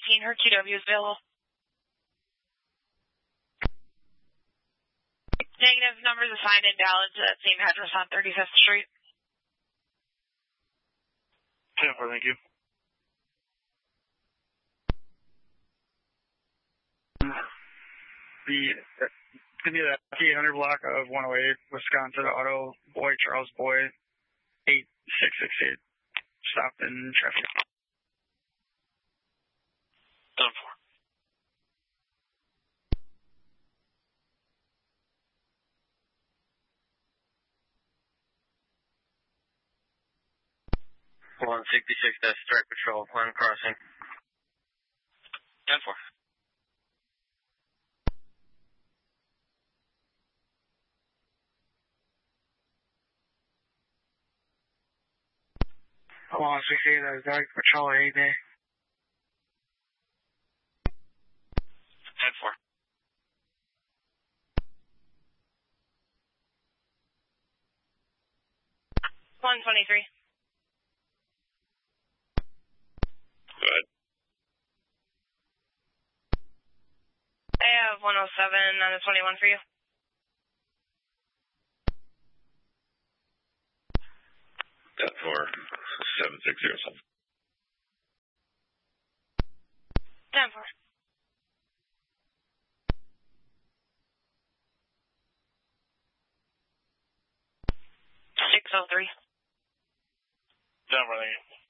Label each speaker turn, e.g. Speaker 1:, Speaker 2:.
Speaker 1: her QW is available. Negative, numbers assigned and valid to that same address on 35th Street.
Speaker 2: 10-4, thank you. Give me the T800 block of 108, Wisconsin Auto, Boy, Charles Boy, 8668. Stopped in traffic.
Speaker 3: 10-4.
Speaker 4: That's Strike Patrol, line crossing.
Speaker 3: 10-4.
Speaker 2: Hold on, 68, that is Strike Patrol, 8 day.
Speaker 3: 10-4.
Speaker 1: $123.
Speaker 3: Go ahead.
Speaker 1: I have 107 on the 21 for you.
Speaker 3: 10-4. 7607.
Speaker 1: 10-4. $603.
Speaker 3: 10-4, thank you.